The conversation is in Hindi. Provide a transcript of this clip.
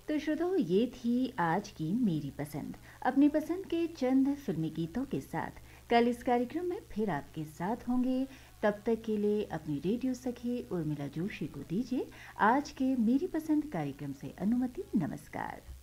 तो श्रोताओ, ये थी आज की मेरी पसंद। अपनी पसंद के चंद फिल्मी गीतों के साथ कल इस कार्यक्रम में फिर आपके साथ होंगे। तब तक के लिए अपनी रेडियो सखी उर्मिला जोशी को दीजिए आज के मेरी पसंद कार्यक्रम से अनुमति। नमस्कार।